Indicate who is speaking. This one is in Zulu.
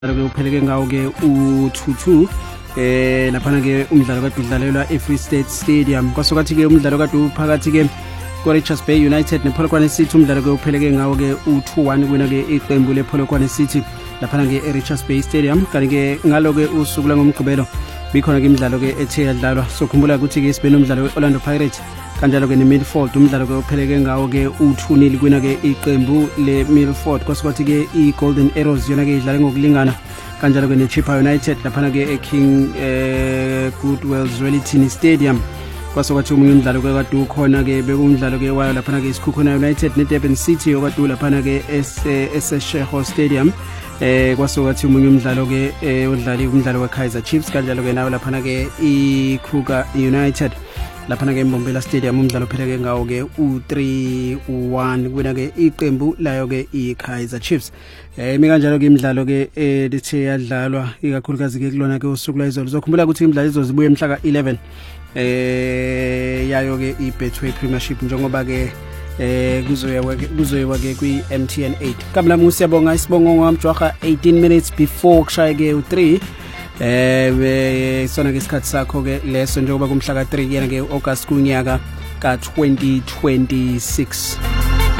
Speaker 1: ke upheleke ngawo ke u-2-2 laphana ke umdlalo kade udlalelwa eFree State Stadium kwasokathi ke umdlalo kade uphakathi ke Richards Bay United nePolokwane City umdlalo ke upheleke ngawo ke u-2-1 kwena ke iqembu lePolokwane City laphana ke eRichards Bay Stadium kanti ke ngalo ke usuku langomgqibelo bikhona ke imidlalo ke ethe yadlalwa sokhumbula ukuthi ke sibe nomdlalo weOrlando Pirates kanjalo ke neMilford umdlalo ke upheleke ngawo ke u-2-0 kwena ke iqembu leMilford kwasokathi ke iGolden Arrows yona ke idlale ngokulingana kanjalo ke neChippa United laphana ke eKing Goodwill Zwelithini Stadium kwasokathi umunye umdlalo ke kade ukhona ke bekumdlalo ke wayo laphana ke iSikhukhuna United neDurban City okade laphana ke eSesheho Stadium kwasokathi umunye umdlalo ke udlali umdlalo weKaizer Chiefs kanjalo ke nawo laphana ke iKruger United laphana ke eMbombela Stadium umdlalo pheleke ngawo ke u-3-1 kwena ke iqembu layo ke iKaizer Chiefs kanjalo ke imidlalo ke lithe yadlalwa ikakhulukazi ke kulona ke usuku la izolo uzokhumbula ukuthi imidlalo izozibuye mhla ka-11 yayo ke iBetway Premiership njengoba ke kuzoyewa ke kwi-MTN 8 kamlami usiyabonga isibongo ngamjwaha 18 minutes before kushaye ke u3 sona ke isikhathi sakho ke leso njengoba kumhla ka3 yena ke August kunyaka ka 2026